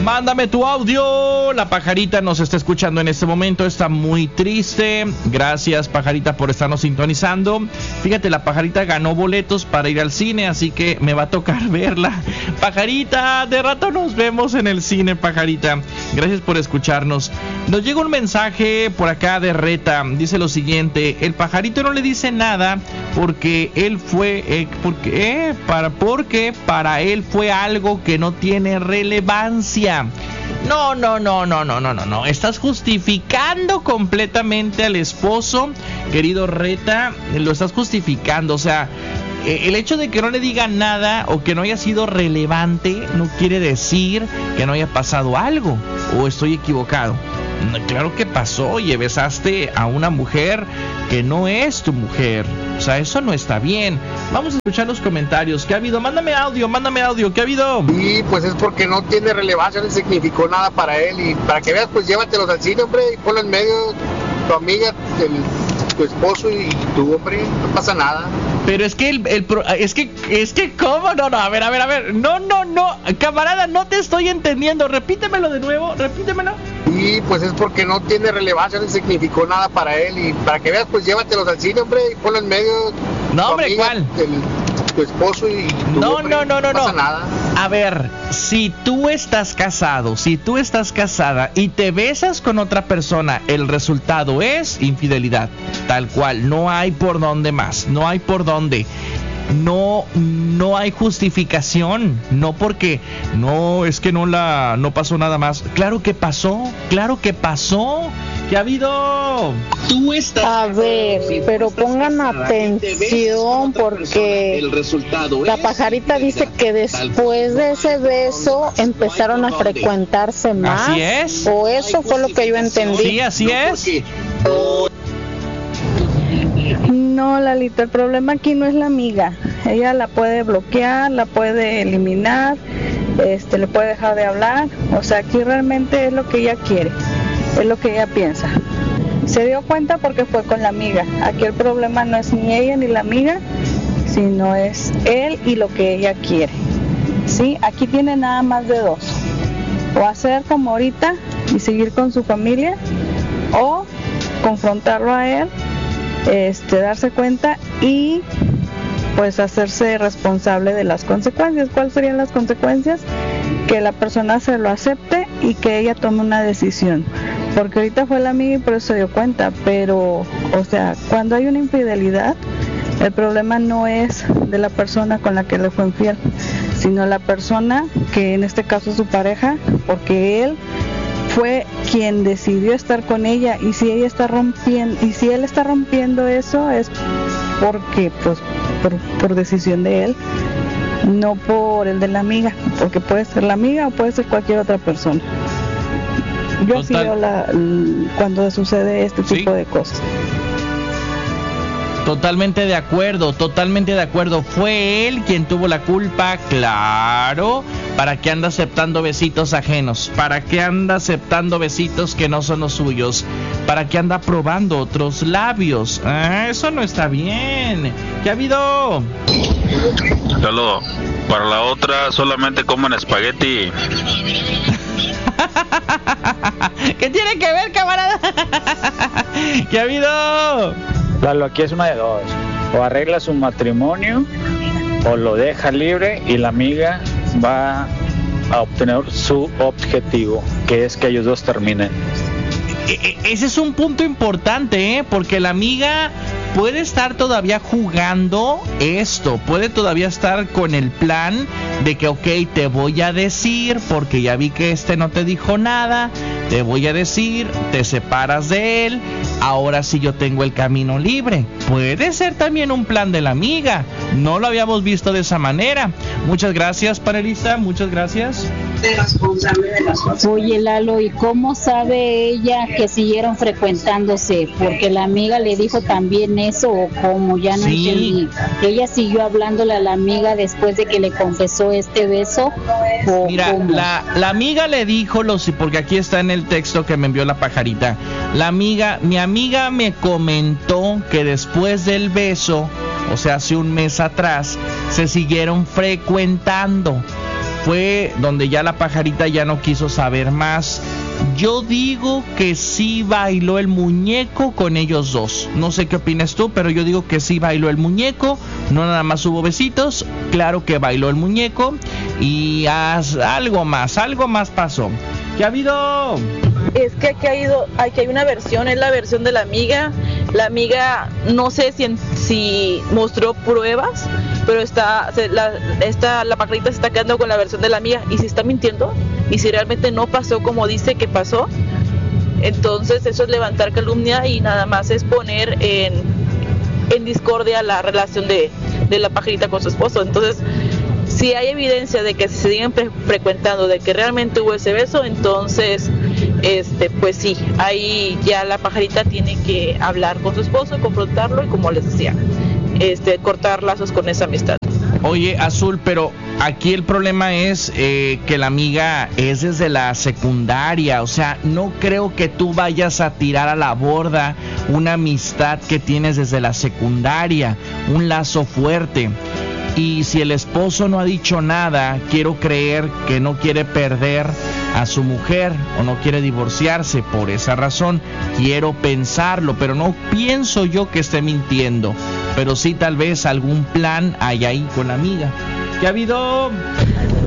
Mándame tu audio. La pajarita nos está escuchando en este momento, está muy triste. Gracias, pajarita, por estarnos sintonizando. Fíjate, la pajarita ganó boletos para ir al cine, así que me va a tocar verla. Pajarita, de rato nos vemos en el cine, pajarita. Gracias por escucharnos. Nos llega un mensaje por acá de Reta. Dice lo siguiente: el pajarito no le dice nada porque él fue porque para él fue algo que no tiene relevancia. No. Estás justificando completamente al esposo, querido Reta. Lo estás justificando. O sea, el hecho de que no le digan nada o que no haya sido relevante no quiere decir que no haya pasado algo. ¿O estoy equivocado? Claro que pasó. Oye, besaste a una mujer que no es tu mujer. O sea, eso no está bien. Vamos a escuchar los comentarios. ¿Qué ha habido? Mándame audio. ¿Qué ha habido? Y pues es porque no tiene relevancia, no significó nada para él. Y para que veas, pues llévatelos al cine, hombre, y ponlo en medio, tu amiga, tu esposo y tú, hombre, no pasa nada. Pero es que ¿cómo? No, a ver. No, camarada, no te estoy entendiendo. Repítemelo de nuevo, Y pues es porque no tiene relevancia, no significó nada para él. Y para que veas, pues llévatelos al cine, hombre, y ponlo en medio. No, hombre, amiga, ¿cuál? Tu esposo y tú, no, hombre, no pasa nada. A ver, si tú estás casado, si tú estás casada y te besas con otra persona, el resultado es infidelidad. Tal cual, no hay por dónde más, no hay por dónde. No hay justificación, no porque no, es que no pasó nada más. Claro que pasó. ¿Qué ha habido? Tú estás. A ver, pero pongan atención porque la pajarita dice que después de ese beso empezaron a frecuentarse más. Así es. O eso fue lo que yo entendí. Sí, así es. No, Lalita, el problema aquí no es la amiga. Ella la puede bloquear, la puede eliminar, le puede dejar de hablar. O sea, aquí realmente es lo que ella quiere, es lo que ella piensa. Se dio cuenta porque fue con la amiga. Aquí el problema no es ni ella ni la amiga, sino es él y lo que ella quiere. ¿Sí? Aquí tiene nada más de dos. O hacer como ahorita y seguir con su familia, o confrontarlo a él, darse cuenta y pues hacerse responsable de las consecuencias. ¿Cuáles serían las consecuencias? Que la persona se lo acepte y que ella tome una decisión, porque ahorita fue la amiga y por eso se dio cuenta, pero o sea, cuando hay una infidelidad, el problema no es de la persona con la que le fue infiel, sino la persona que en este caso es su pareja, porque él fue quien decidió estar con ella, y si ella está rompiendo, y si él está rompiendo eso, es porque pues por decisión de él, no por el de la amiga, porque puede ser la amiga o puede ser cualquier otra persona. Yo sí veo cuando sucede este tipo de cosas. Totalmente de acuerdo. Fue él quien tuvo la culpa, claro. ¿Para qué anda aceptando besitos ajenos? ¿Para qué anda aceptando besitos que no son los suyos? ¿Para qué anda probando otros labios? Eso no está bien. ¿Qué ha habido? Saludos. Para la otra, solamente comen espagueti. ¿Qué tiene que ver, camarada? ¿Qué ha habido? Lalo, aquí es una de dos: o arregla su matrimonio o lo deja libre y la amiga va a obtener su objetivo, que es que ellos dos terminen. Ese es un punto importante, porque la amiga puede estar todavía jugando esto, puede todavía estar con el plan de que ok, te voy a decir, porque ya vi que no te dijo nada, te voy a decir, te separas de él, ahora sí yo tengo el camino libre. Puede ser también un plan de la amiga, no lo habíamos visto de esa manera. Muchas gracias, panelista, muchas gracias. Oye, Lalo, ¿y cómo sabe ella que siguieron frecuentándose? Porque la amiga le dijo también eso, o como ya no entendí. ¿Ella siguió hablándole a la amiga después de que le confesó este beso? Mira, la amiga le dijo, porque aquí está en el texto que me envió la pajarita. Mi amiga me comentó que después del beso, o sea, hace un mes atrás, se siguieron frecuentando. fue donde ya la pajarita ya no quiso saber más. Yo digo que sí bailó el muñeco con ellos dos. No sé qué opinas tú, pero yo digo que sí bailó el muñeco. No nada más hubo besitos. Claro que bailó el muñeco. Y algo más pasó. ¿Qué ha habido? Es que aquí hay una versión, es la versión de la amiga. La amiga, no sé si mostró pruebas, pero la pajarita se está quedando con la versión de la amiga. Y si está mintiendo, y si realmente no pasó como dice que pasó, entonces eso es levantar calumnia y nada más es poner en discordia la relación de la pajarita con su esposo. Entonces, si hay evidencia de que se siguen frecuentando, de que realmente hubo ese beso, entonces pues sí, ahí ya la pajarita tiene que hablar con su esposo, confrontarlo y, como les decía, cortar lazos con esa amistad. Oye, Azul, pero aquí el problema es que la amiga es desde la secundaria. O sea, no creo que tú vayas a tirar a la borda una amistad que tienes desde la secundaria, un lazo fuerte. Y si el esposo no ha dicho nada, quiero creer que no quiere perder a su mujer o no quiere divorciarse. Por esa razón quiero pensarlo, pero no pienso yo que esté mintiendo. Pero sí, tal vez algún plan hay ahí con la amiga. ¿Qué ha habido?